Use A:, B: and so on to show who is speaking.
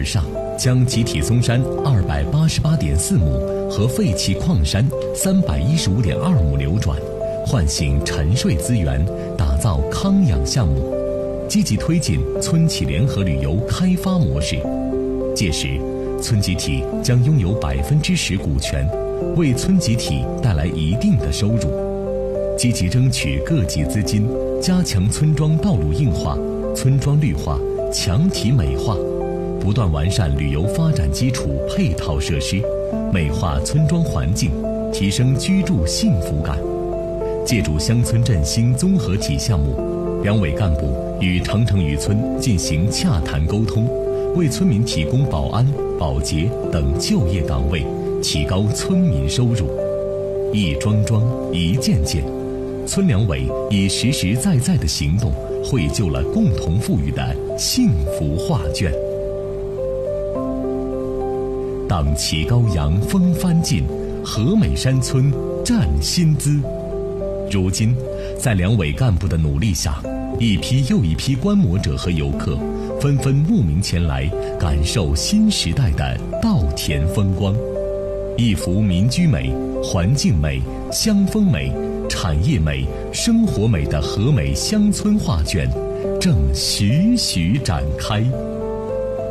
A: 而上，将集体松山288.4亩和废弃矿山315.2亩流转，唤醒沉睡资源，打造康养项目，积极推进村企联合旅游开发模式。届时，村集体将拥有10%股权，为村集体带来一定的收入。积极争取各级资金，加强村庄道路硬化、村庄绿化、墙体美化，不断完善旅游发展基础配套设施，美化村庄环境，提升居住幸福感。借助乡村振兴综合体项目，两委干部与长城渔村进行洽谈沟通，为村民提供保安、保洁等就业岗位，提高村民收入。一桩桩，一件件，村两委以实实在在的行动，绘就了共同富裕的幸福画卷。党旗高扬风帆进，和美山村占新姿。如今，在两委干部的努力下，一批又一批观摩者和游客纷纷慕名前来，感受新时代的稻田风光。一幅民居美、环境美、乡风美、产业美、生活美的和美乡村画卷正徐徐展开。